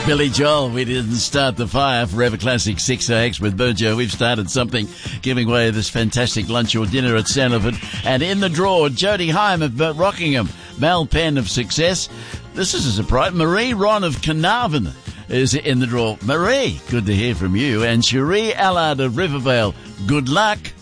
Billy Joel, we didn't start the fire. Forever Classic 6AX with Burjo. We've started something, giving away this fantastic lunch or dinner at Sanford. And in the draw, Jody Hyam of Rockingham, Mal Penn of Success. This is a surprise. Marie Ron of Carnarvon is in the draw. Marie, good to hear from you. And Cherie Allard of Rivervale, good luck.